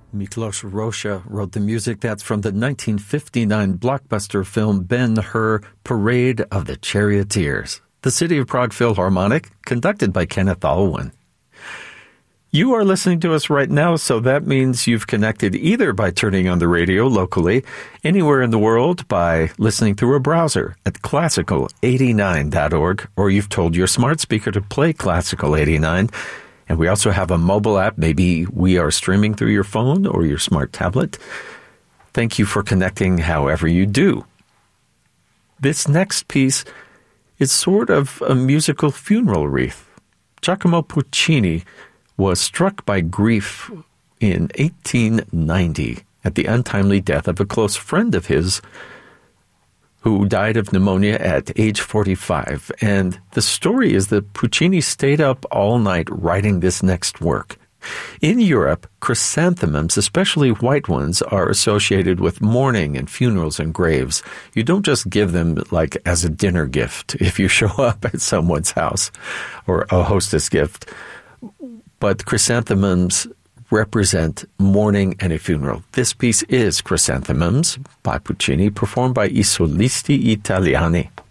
Miklos Rozsa wrote the music. That's from the 1959 blockbuster film Ben-Hur, Parade of the Charioteers. The City of Prague Philharmonic, conducted by Kenneth Alwyn. You are listening to us right now, so that means you've connected either by turning on the radio locally, anywhere in the world by listening through a browser at classical89.org, or you've told your smart speaker to play Classical 89. And we also have a mobile app. Maybe we are streaming through your phone or your smart tablet. Thank you for connecting however you do. This next piece is sort of a musical funeral wreath. Giacomo Puccini was struck by grief in 1890 at the untimely death of a close friend of his who died of pneumonia at age 45. And the story is that Puccini stayed up all night writing this next work. In Europe, chrysanthemums, especially white ones, are associated with mourning and funerals and graves. You don't just give them like as a dinner gift if you show up at someone's house, or a hostess gift. But chrysanthemums represent mourning and a funeral. This piece is Chrysanthemums by Puccini, performed by I Solisti Italiani.